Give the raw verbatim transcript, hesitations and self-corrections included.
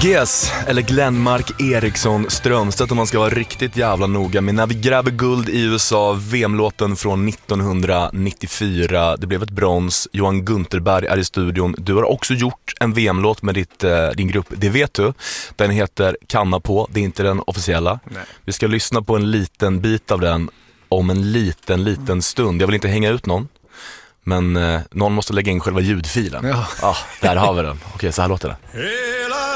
G S, eller Glenmark Eriksson Strömstedt om man ska vara riktigt jävla noga. Men när vi gräver guld i U S A, V M-låten från nittonhundranittiofyra, det blev ett brons. Johan Gunterberg är i studion. Du har också gjort en V M-låt med ditt, eh, din grupp, det vet du. Den heter Kanna på, det är inte den officiella. Nej. Vi ska lyssna på en liten bit av den om en liten, liten stund. Jag vill inte hänga ut någon, men eh, någon måste lägga in själva ljudfilen. Ja. Ah, där har vi den. Okej, så här låter det.